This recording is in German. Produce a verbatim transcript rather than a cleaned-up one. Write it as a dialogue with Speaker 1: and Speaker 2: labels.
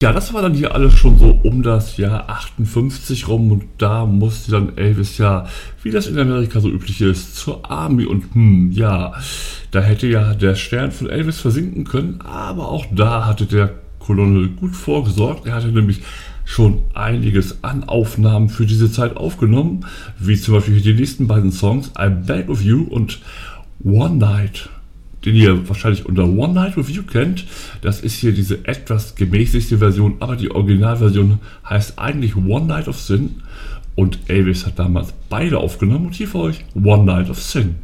Speaker 1: Ja, das war dann hier alles schon so um das Jahr achtundfünfzig rum und da musste dann Elvis ja, wie das in Amerika so üblich ist, zur Army und hm, ja, da hätte ja der Stern von Elvis versinken können, aber auch da hatte der Colonel gut vorgesorgt. Er hatte nämlich schon einiges an Aufnahmen für diese Zeit aufgenommen, wie zum Beispiel die nächsten beiden Songs, I'm Back With You und One Night, den ihr wahrscheinlich unter One Night With You kennt. Das ist hier diese etwas gemäßigte Version, aber die Originalversion heißt eigentlich One Night of Sin und Elvis hat damals beide aufgenommen und hier für euch One Night of Sin.